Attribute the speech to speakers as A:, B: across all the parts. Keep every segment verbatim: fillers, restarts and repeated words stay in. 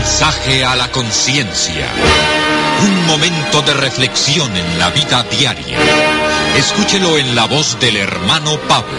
A: Mensaje a la conciencia. Un momento de reflexión en la vida diaria. Escúchelo en la voz del hermano Pablo.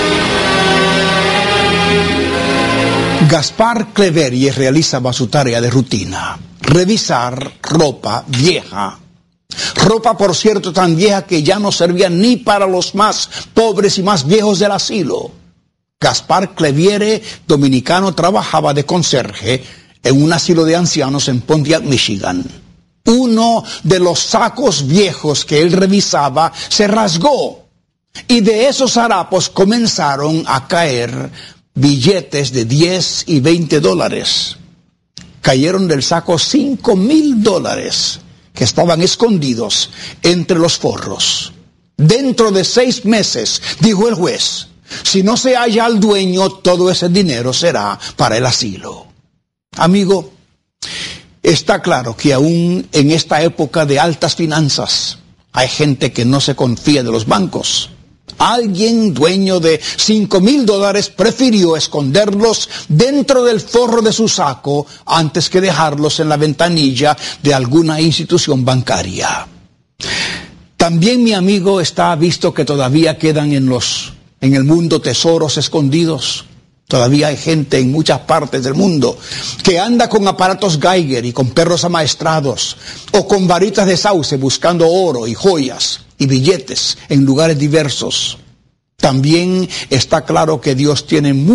B: Gaspar Cleverie realizaba su tarea de rutina: revisar ropa vieja. Ropa, por cierto, tan vieja que ya no servía ni para los más pobres y más viejos del asilo. Gaspar Cleverie, dominicano, trabajaba de conserje en un asilo de ancianos en Pontiac, Michigan. Uno de los sacos viejos que él revisaba se rasgó, y de esos harapos comenzaron a caer billetes de diez y veinte dólares. Cayeron del saco cinco mil dólares que estaban escondidos entre los forros. Dentro de seis meses, dijo el juez, si no se halla al dueño, todo ese dinero será para el asilo. Amigo, está claro que aún en esta época de altas finanzas, hay gente que no se confía de los bancos. Alguien dueño de cinco mil dólares prefirió esconderlos dentro del forro de su saco antes que dejarlos en la ventanilla de alguna institución bancaria. También, mi amigo, está visto que todavía quedan en los en el mundo tesoros escondidos. Todavía hay gente en muchas partes del mundo que anda con aparatos Geiger y con perros amaestrados, o con varitas de sauce buscando oro y joyas y billetes en lugares diversos. También está claro que Dios tiene